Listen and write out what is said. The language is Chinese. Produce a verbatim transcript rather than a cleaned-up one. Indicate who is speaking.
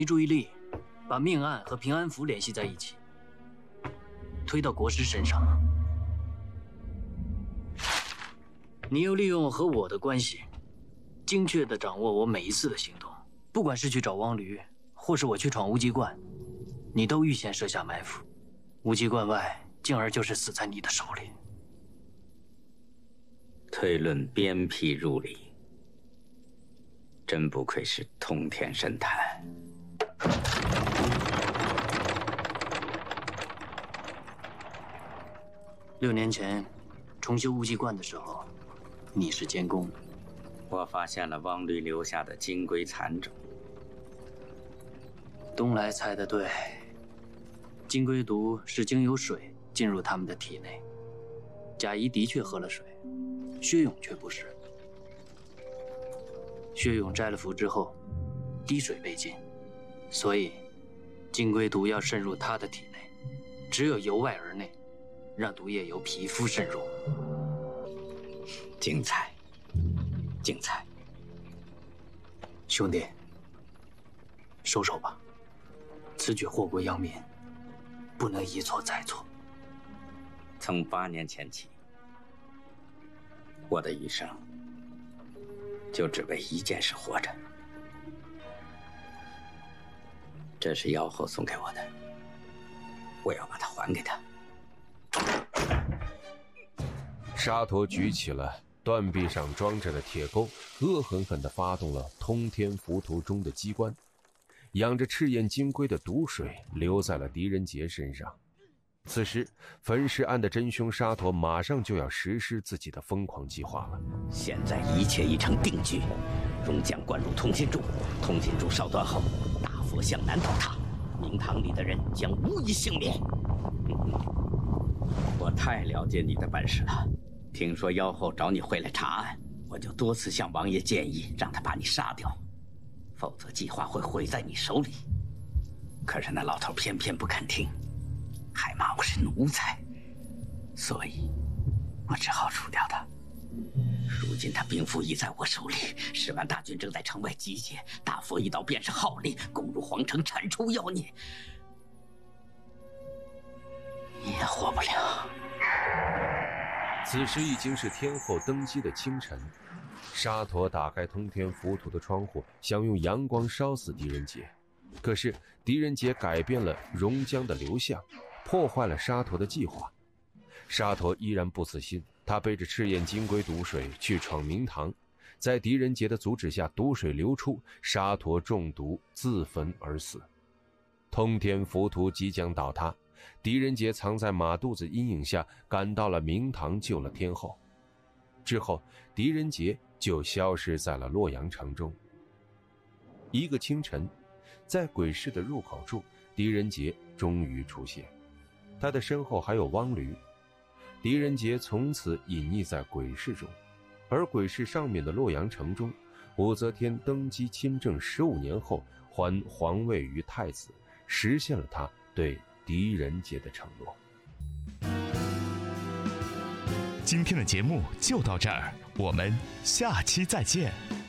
Speaker 1: 注意力把命案和平安符联系在一起，推到国师身上。你又利用和我的关系，精确地掌握我每一次的行动。不管是去找汪驴，或是我去闯无极观，你都预先设下埋伏。无极观外，进而就是死在你的手里。
Speaker 2: 推论鞭辟入里，真不愧是通天神探。
Speaker 1: 六年前重修无极观的时候，你是监工。
Speaker 2: 我发现了汪驴留下的金龟残种。
Speaker 1: 东来猜得对，金龟毒是经由水进入他们的体内。贾谊的确喝了水，薛勇却不是。薛勇摘了符之后，滴水被禁，所以金龟毒要渗入他的体内，只有由外而内，让毒液由皮肤渗入。
Speaker 2: 精彩，精彩！
Speaker 1: 兄弟，收手吧，此举祸国殃民，不能一错再错。
Speaker 2: 从八年前起，我的余生就只为一件事活着。这是妖后送给我的，我要把它还给他。
Speaker 3: 沙陀举起了断臂上装着的铁钩，恶狠狠地发动了通天符图中的机关，养着赤焰金龟的毒水流在了狄仁杰身上。此时焚尸案的真凶沙陀马上就要实施自己的疯狂计划了。
Speaker 2: 现在一切已成定局，龙将灌入通心柱，通心柱烧断后，大佛向南倒塌，明堂里的人将无一幸免。我太了解你的本事了，听说妖后找你回来查案，我就多次向王爷建议让他把你杀掉，否则计划会毁在你手里。可是那老头偏偏不肯听，还骂我是奴才，所以我只好除掉他。如今他兵符已在我手里，十万大军正在城外集结，大佛一到便是号令，攻入皇城，铲除妖孽，你也活不了。
Speaker 3: 此时已经是天后登基的清晨，沙陀打开通天符图的窗户，想用阳光烧死狄仁杰。可是狄仁杰改变了榕江的流向，破坏了沙陀的计划。沙陀依然不死心，他背着赤焰金龟毒水去闯明堂，在狄仁杰的阻止下，毒水流出，沙陀中毒自焚而死。通天符图即将倒塌，狄仁杰藏在马肚子阴影下，赶到了明堂救了天后。之后狄仁杰就消失在了洛阳城中。一个清晨，在鬼市的入口处，狄仁杰终于出现，他的身后还有汪驴。狄仁杰从此隐匿在鬼市中，而鬼市上面的洛阳城中，武则天登基亲政十五年后，还皇位于太子，实现了他对狄仁杰的承诺。
Speaker 4: 今天的节目就到这儿，我们下期再见。